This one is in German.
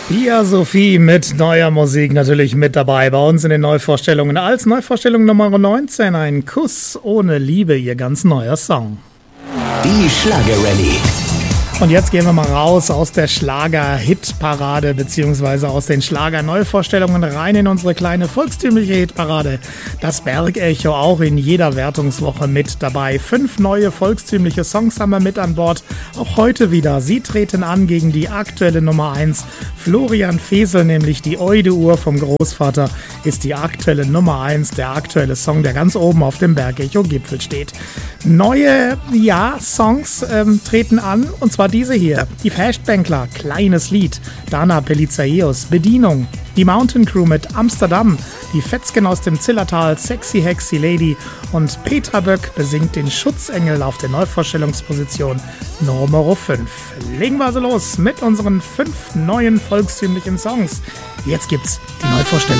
Ja, Sophie mit neuer Musik natürlich mit dabei bei uns in den Neuvorstellungen. Als Neuvorstellung Nummer 19, ein Kuss ohne Liebe, ihr ganz neuer Song. Die Schlager-Rallye. Und jetzt gehen wir mal raus aus der Schlager-Hitparade beziehungsweise aus den Schlager-Neuvorstellungen rein in unsere kleine volkstümliche Hitparade. Das Bergecho auch in jeder Wertungswoche mit dabei. 5 neue volkstümliche Songs haben wir mit an Bord. Auch heute wieder. Sie treten an gegen die aktuelle Nummer 1. Florian Fesel, nämlich die Eude-Uhr vom Großvater, ist die aktuelle Nummer 1. Der aktuelle Song, der ganz oben auf dem Bergecho-Gipfel steht. Neue, Songs treten an, und zwar diese hier. Die Fastbankler, Kleines Lied. Dana Pelizaeus, Bedienung. Die Mountain Crew mit Amsterdam. Die Fetzgen aus dem Zillertal, Sexy Hexy Lady. Und Petra Böck besingt den Schutzengel auf der Neuvorstellungsposition Nummer 5. Legen wir also los mit unseren 5 neuen volkstümlichen Songs. Jetzt gibt's die Neuvorstellung.